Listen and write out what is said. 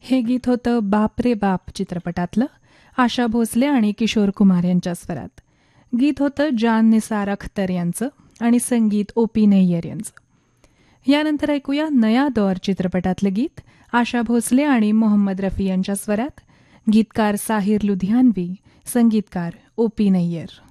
हे गीत होतं बाप रे बाप चित्रपटातलं, आशा भोसले आणि किशोर कुमार यांच्या स्वरात. गीत होतं जान निसार अख्तर यांचं आणि संगीत ओ.पी. नय्यर यांचं. यानंतर ऐकूया नया दौर चित्रपटातलं गीत, आशा भोसले आणि मोहम्मद रफी यांच्या स्वरात. गीतकार साहिर लुधियानवी, संगीतकार ओ.पी. नय्यर.